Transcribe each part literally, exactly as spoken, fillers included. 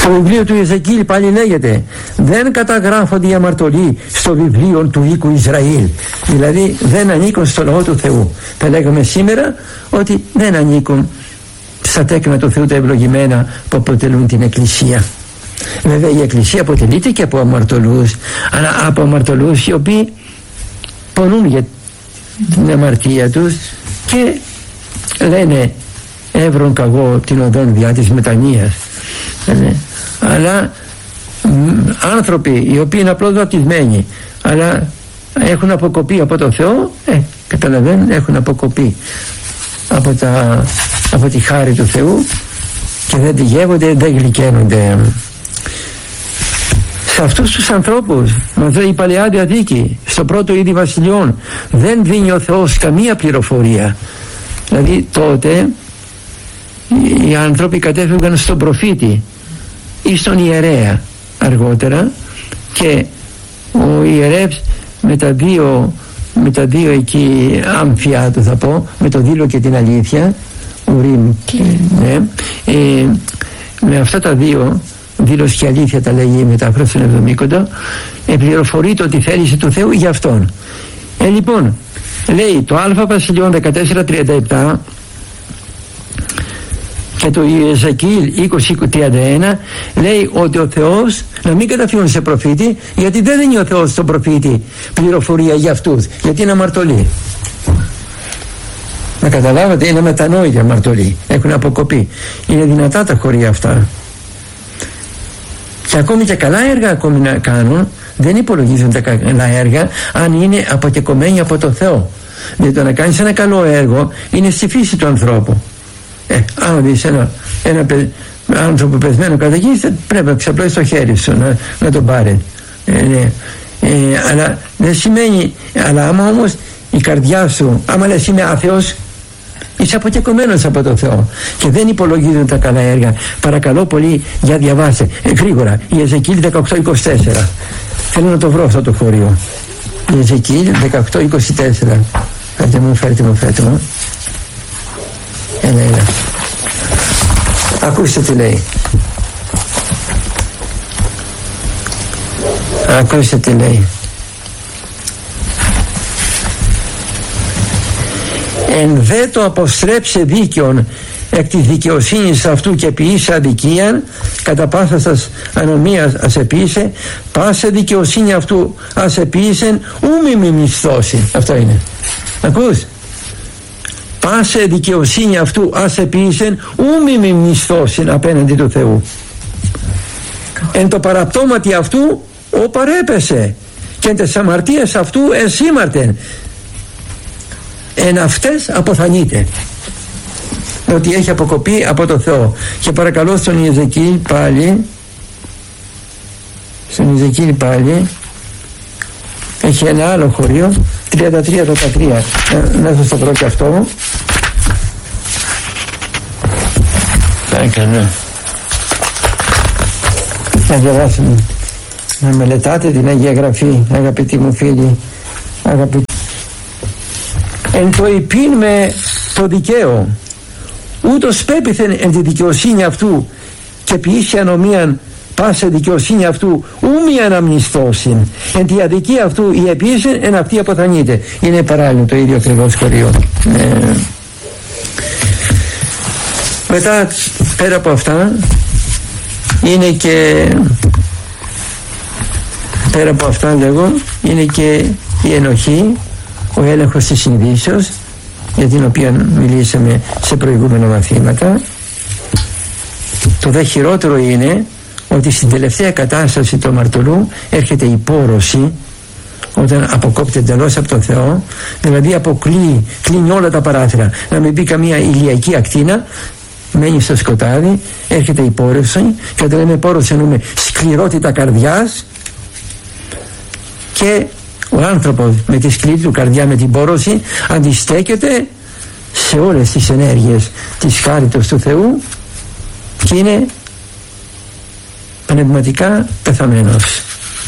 Στο βιβλίο του Ιεζεκίηλ πάλι λέγεται, δεν καταγράφονται οι αμαρτωλοί στο βιβλίο του οίκου Ισραήλ, δηλαδή δεν ανήκουν στο λαό του Θεού. Θα λέγαμε σήμερα ότι δεν ανήκουν στα τέκνα του Θεού τα ευλογημένα που αποτελούν την Εκκλησία. Βέβαια η Εκκλησία αποτελείται και από αμαρτωλούς, αλλά από αμαρτωλούς οι οποίοι πονούν για την αμαρτία τους και λένε εύρων καγώ την οδόν διά της μετανοίας. λένε. Αλλά μ, άνθρωποι οι οποίοι είναι απλώς βαπτισμένοι αλλά έχουν αποκοπεί από το Θεό, ε, καταλαβαίνουν, έχουν αποκοπεί από, τα, από τη χάρη του Θεού και δεν τη γεύονται, δεν γλυκαίνονται. Σε αυτούς τους ανθρώπους, μας λέει η Παλαιά Διαθήκη, στο πρώτο είδη βασιλιών, δεν δίνει ο Θεός καμία πληροφορία. Δηλαδή τότε οι άνθρωποι κατέφευγαν στον προφήτη ή στον ιερέα αργότερα, και ο ιερεύς με τα δύο, με τα δύο εκεί άμφια του θα πω, με το δήλο και την αλήθεια, ουρίμ, ναι, ε, με αυτά τα δύο, δήλωση και αλήθεια τα λέγει η μετάφραση στον Εβδομήκοντα, πληροφορείται ότι θέληση του Θεού για αυτόν. Ε, λοιπόν, λέει το Α Βασιλειών δεκατέσσερα τριάντα επτά και το Ιεζεκίηλ είκοσι τριάντα ένα, λέει ότι ο Θεός να μην καταφύγουν σε προφήτη, γιατί δεν δίνει ο Θεός στον προφήτη πληροφορία για αυτούς, γιατί είναι αμαρτωλοί. Να καταλάβετε, είναι μετανόητοι αμαρτωλοί, έχουν αποκοπεί. Είναι δυνατά τα χωρία αυτά. Και ακόμη και καλά έργα ακόμη να κάνουν, δεν υπολογίζουν τα καλά έργα αν είναι αποκεκομμένοι από το Θεό. Δηλαδή το να κάνεις ένα καλό έργο είναι στη φύση του ανθρώπου. Ε, άμα δεις ένα, ένα παι, άνθρωπο πεσμένο κατά εκεί, πρέπει να ξαπλώσεις το χέρι σου να, να τον πάρει. Ε, ναι. ε, αλλά δεν σημαίνει, αλλά άμα όμως η καρδιά σου, άμα λες είμαι άθεος, είσαι αποκεκομμένος από το Θεό και δεν υπολογίζουν τα καλά έργα. Παρακαλώ πολύ, για διαβάστε ε, γρήγορα Ιεζεκίηλ δεκαοκτώ είκοσι τέσσερα. Θέλω να το βρω αυτό το χώριο. Ιεζεκίηλ δεκαοκτώ είκοσι τέσσερα. Φέρτε μου, φέρτε μου, φέρτε μου. Έλα, έλα. Ακούστε τι λέει. Ακούστε τι λέει. Εν δε το αποστρέψε δίκαιον εκ της δικαιοσύνης αυτού και ποιήσε αδικίαν, κατά πάσα σας ανομίας ας επίησε, πάσε δικαιοσύνη αυτού ας επίησεν, ου μη μη μισθώσει. Αυτό είναι. Ακούς? Πάσε δικαιοσύνη αυτού ας επίησεν, ου μη μη μισθώσει απέναντι του Θεού. Εν το παραπτώματι αυτού ο παρέπεσε και εν τες αμαρτίες αυτού ενσήμαρτεν, εν αυτές αποθανείται. Ότι έχει αποκοπεί από το Θεό. Και παρακαλώ στον Ιεζεκίηλ πάλι, στον Ιεζεκίηλ πάλι έχει ένα άλλο χωρίο τριάντα τρία δεκατρία, να σας το βρω και αυτό. Έκανα να διαβάσουμε, να μελετάτε την Αγία Γραφή, αγαπητοί μου φίλοι, αγαπητοί. Εν το υπήν με το δικαίο, ούτως πέπηθεν εν τη δικαιοσύνη αυτού και ποιήσει ανομίαν πάσε δικαιοσύνη αυτού ου μη αναμνηστώσιν, εν τη αδικία αυτού η επίσης εν αυτή αποθανείται. Είναι παράλληλο το ίδιο ακριβώς χωρίο. Ε. Μετά πέρα από αυτά είναι και πέρα από αυτά λέγω είναι και η ενοχή, ο έλεγχος της συνειδήσεως, για την οποία μιλήσαμε σε προηγούμενα μαθήματα. Το δε χειρότερο είναι ότι στην τελευταία κατάσταση του αμαρτωλού έρχεται η πόρωση, όταν αποκόπτει εντελώς από τον Θεό, δηλαδή αποκλείει, κλείνει όλα τα παράθυρα, να μην μπει καμία ηλιακή ακτίνα, μένει στο σκοτάδι, έρχεται η πόρωση, και όταν λέμε πόρωση εννοούμε σκληρότητα καρδιάς, και ο άνθρωπος με τη σκληρή του καρδιά, με την πόρωση, αντιστέκεται σε όλες τις ενέργειες της χάριτος του Θεού και είναι πνευματικά πεθαμένος.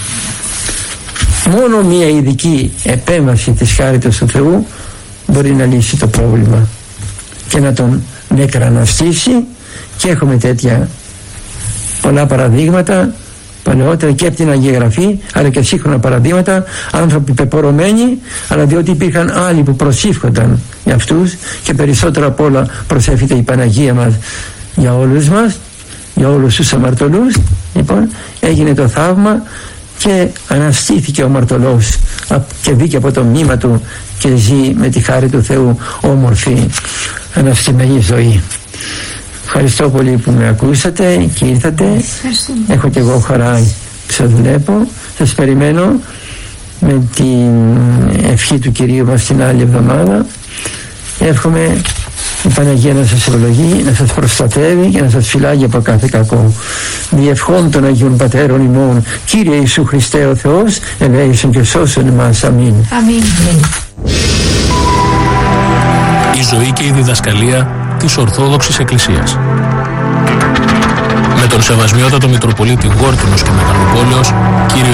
Μόνο μία ειδική επέμβαση της χάριτος του Θεού μπορεί να λύσει το πρόβλημα και να τον νεκραναστήσει, και έχουμε τέτοια πολλά παραδείγματα, παλαιότερα και από την Αγία Γραφή, αλλά και σύγχρονα παραδείγματα, άνθρωποι πεπωρωμένοι, αλλά διότι υπήρχαν άλλοι που προσήφκονταν για αυτούς, και περισσότερο απ' όλα προσεύχεται η Παναγία μας για όλους μας, για όλους τους αμαρτωλούς. Λοιπόν, έγινε το θαύμα και αναστήθηκε ο αμαρτωλός και βγήκε από το μνήμα του και ζει με τη χάρη του Θεού όμορφη αναστημένη ζωή. Ευχαριστώ πολύ που με ακούσατε και ήρθατε. Έχω και εγώ χαρά που σας βλέπω. Σας περιμένω με την ευχή του Κυρίου μας την άλλη εβδομάδα. Εύχομαι η Παναγία να σας ευλογεί, να σας προστατεύει και να σας φυλάγει από κάθε κακό. Διευχών των Αγίων Πατέρων ημών, Κύριε Ιησού Χριστέ ο Θεός, ελέησον και σώσον εμάς. Αμήν. Αμήν. Η ζωή και η διδασκαλία της Ορθόδοξης Εκκλησίας. Με τον Σεβασμιότατο Μητροπολίτη Γόρτινος και Μεγαλοπόλεως, κύριο